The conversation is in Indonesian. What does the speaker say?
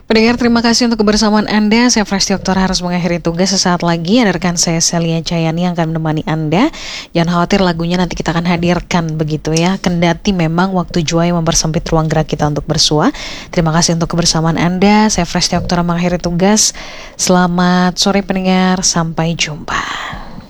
Pendengar, terima kasih untuk kebersamaan Anda. Saya Fresh Dokter harus mengakhiri tugas sesaat lagi. Ada rekan saya Celia Cayani yang akan menemani Anda. Jangan khawatir, lagunya nanti kita akan hadirkan begitu ya. Kendati memang waktu jua yang mempersempit ruang gerak kita untuk bersua. Terima kasih untuk kebersamaan Anda. Saya Fresh Dokter mengakhiri tugas. Selamat sore pendengar, sampai jumpa.